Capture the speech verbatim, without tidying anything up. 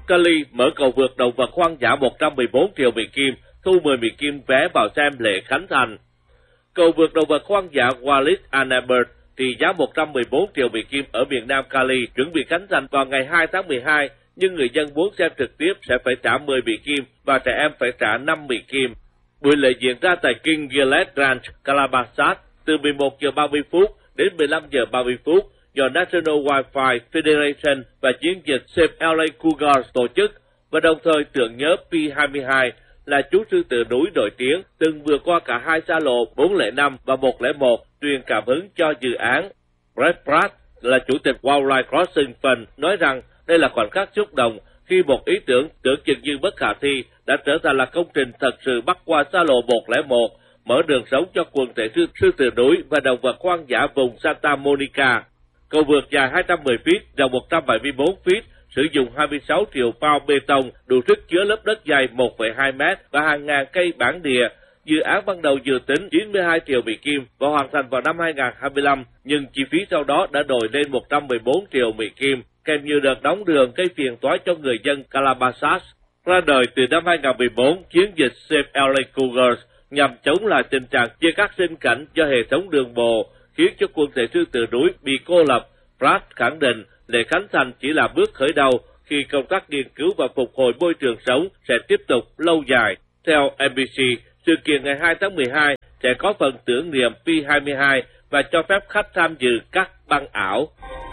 Cali mở cầu vượt động vật hoang dã một trăm mười bốn triệu Mỹ Kim, thu mười Mỹ Kim vé vào xem lễ khánh thành. Cầu vượt động vật hoang dã Wallis and Albert thì giá một trăm mười bốn triệu Mỹ Kim ở miền Nam Cali chuẩn bị khánh thành vào ngày hai tháng mười hai, nhưng người dân muốn xem trực tiếp sẽ phải trả mười Mỹ Kim và trẻ em phải trả năm Mỹ Kim. Buổi lễ diễn ra tại King Gillette Ranch, Calabasas từ mười một giờ ba mươi phút đến mười lăm giờ ba mươi phút do National Wildlife Federation và chiến dịch Save lờ a Cougars tổ chức, và đồng thời tưởng nhớ P hai mươi hai là chú sư tử núi nổi tiếng từng vượt qua cả hai xa lộ bốn không năm và một không một, truyền cảm hứng cho dự án. Brett Pratt là chủ tịch Wildlife Crossing Fund nói rằng đây là khoảnh khắc xúc động khi một ý tưởng tưởng chừng như bất khả thi đã trở thành là công trình thật sự bắc qua xa lộ một không một, mở đường sống cho quần thể sư, sư tử núi và động vật hoang dã vùng Santa Monica. Cầu vượt dài hai trăm mười feet, rộng một trăm bảy mươi bốn feet, sử dụng hai mươi sáu triệu pound bê tông, đủ sức chứa lớp đất dày một phẩy hai mét và hàng ngàn cây bản địa. Dự án ban đầu dự tính chín mươi hai triệu Mỹ Kim và hoàn thành vào năm hai không hai lăm, nhưng chi phí sau đó đã đội lên một trăm mười bốn triệu Mỹ Kim, kèm nhiều đợt đóng đường gây phiền toái cho người dân Calabasas. Ra đời từ năm hai không một bốn, chiến dịch Save lờ a Cougars nhằm chống lại tình trạng chia cắt sinh cảnh do hệ thống đường bộ, khiến cho quần thể sư tử núi bị cô lập. Pratt khẳng định lễ khánh thành chỉ là bước khởi đầu khi công tác nghiên cứu và phục hồi môi trường sống sẽ tiếp tục lâu dài. Theo en bê xê, sự kiện ngày hai tháng mười hai sẽ có phần tưởng niệm P hai mươi hai và cho phép khách tham dự các băng ảo.